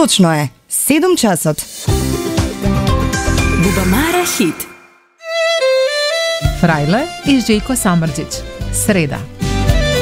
Точно е, 7 часот. Bubamara hit. Frajle i Željko Samrđić. Sreda.